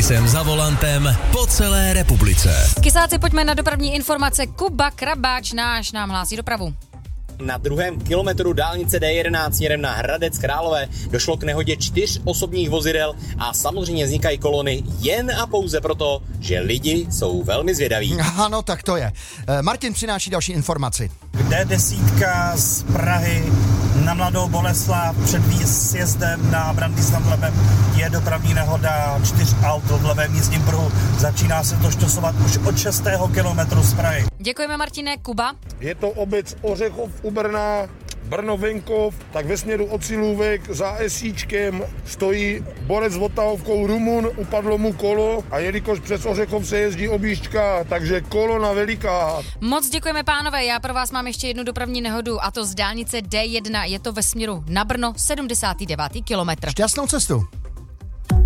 servisem za volantem po celé republice. Kysáci, pojďme na dopravní informace. Kuba Krabáč nám hlásí dopravu. Na 2. kilometru dálnice D11 směrem na Hradec Králové došlo k nehodě 4 osobních vozidel a samozřejmě vznikají kolony jen a pouze proto, že lidi jsou velmi zvědaví. Ano, tak to je. Martin přináší další informaci. D10 z Prahy na Mladou Boleslav před sjezdem na Brandýs nad Labem je dopravní nehoda 4 aut v levém jízdním pruhu. Začíná se to šťosovat už od 6. kilometru z Prahy. Děkujeme, Martine. Kuba? Je to obec Ořechov u Brna, Brno-Venkov, tak ve směru od Silůvek za Esíčkem stojí borec s odtahovkou Rumun, upadlo mu kolo a jelikož přes Ořechov se jezdí objížďka, takže kolona veliká. Moc děkujeme, pánové, já pro vás mám ještě jednu dopravní nehodu a to z dálnice D1, je to ve směru na Brno, 79. kilometr. Šťastnou cestu.